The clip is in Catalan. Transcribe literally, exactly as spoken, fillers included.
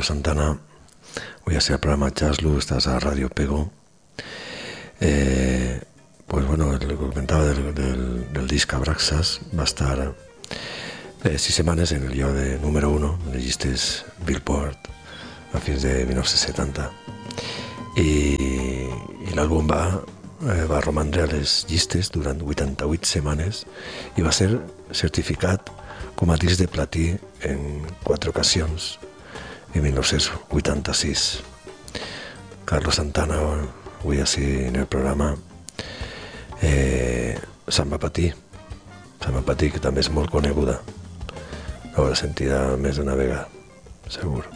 Carlos Santana. Voy a ser el programa Jazzlu, estás a Radio Pego. Eh, pues bueno, el que comentaba del, del, del disc Abraxas va a estar eh, sis setmanes en el lloc de número uno de llistes Billboard a fins de mil nou-cents setanta. I, i l'àlbum va, eh, va romandre a les llistes durant vuitanta-vuit setmanes i va ser certificat com a disc de platí en quatre ocasions en mil nou-cents vuitanta-sis. Carlos Santana, avui així en el programa, eh, se'n va patir, se'n va patir, que també és molt coneguda. L'haurà sentida més d'una vegada, segur.